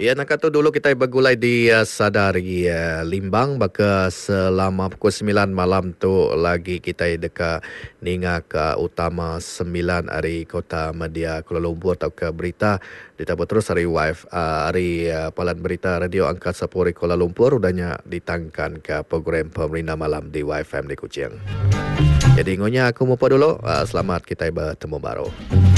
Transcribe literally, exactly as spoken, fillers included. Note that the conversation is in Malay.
Ya, nak kata dulu kita bergulai di uh, Sadari uh, Limbang, maka selama pukul sembilan malam tu lagi kita dekat ninga ke utama sembilan hari kota media Kuala Lumpur atau ke berita ditambah terus hari wife uh, hari uh, palan berita radio Angkasa Puri Kuala Lumpur udahnya ditangkan ke program pemerintah malam di Y F M di Kuching. Jadi ngonya aku mau dulu uh, selamat kita bertemu baru.